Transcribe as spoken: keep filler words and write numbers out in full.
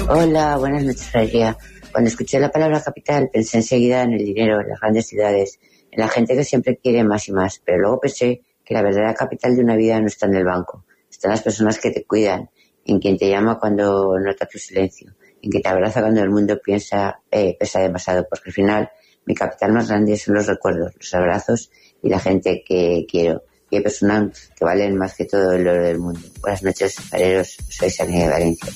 Hola, buenas noches, María. Cuando escuché la palabra capital pensé enseguida en el dinero, en las grandes ciudades, en la gente que siempre quiere más y más, pero luego pensé que la verdadera capital de una vida no está en el banco, está en las personas que te cuidan, en quien te llama cuando nota tu silencio, en quien te abraza cuando el mundo piensa eh, pesa demasiado, porque al final mi capital más grande son los recuerdos, los abrazos y la gente que quiero. Y hay personas que valen más que todo el oro del mundo. Buenas noches, fareros. Soy Sania de Valencia.